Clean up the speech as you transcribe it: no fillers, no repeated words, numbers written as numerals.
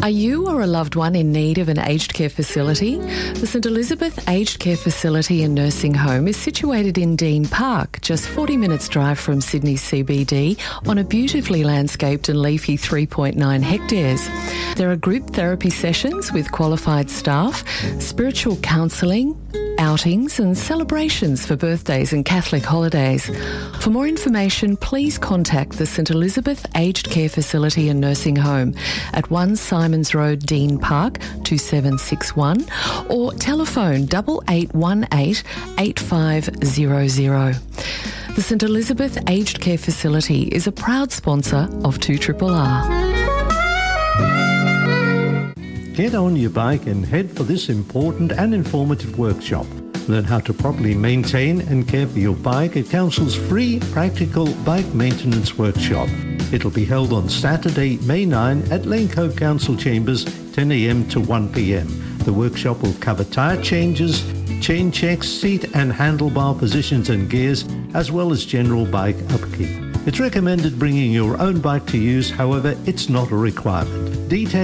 Are you or a loved one in need of an aged care facility? The St Elizabeth Aged Care Facility and Nursing Home is situated in Dean Park, just 40 minutes drive from Sydney CBD, on a beautifully landscaped and leafy 3.9 hectares. There are group therapy sessions with qualified staff, spiritual counselling, outings and celebrations for birthdays and Catholic holidays. For more information, please contact the St Elizabeth Aged Care Facility and Nursing Home at 1 Simons Road, Dean Park, 2761, or telephone 8818 8500. The St Elizabeth Aged Care Facility is a proud sponsor of 2RRR. Get on your bike and head for this important and informative workshop. Learn how to properly maintain and care for your bike at Council's free practical bike maintenance workshop. It'll be held on Saturday, May 9 at Lane Cove Council Chambers, 10 a.m. to 1 p.m. The workshop will cover tyre changes, chain checks, seat and handlebar positions and gears, as well as general bike upkeep. It's recommended bringing your own bike to use, however, it's not a requirement. Details